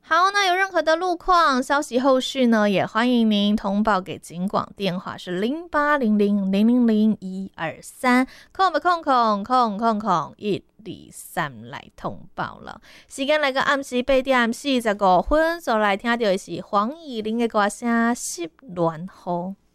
好，那有任何的路况消息后续呢，也欢迎您通报给警广，电话是0800000123，空123来通报了。时间来到暗时8点45分，所来听到的是黄义玲的歌声《失恋雨》。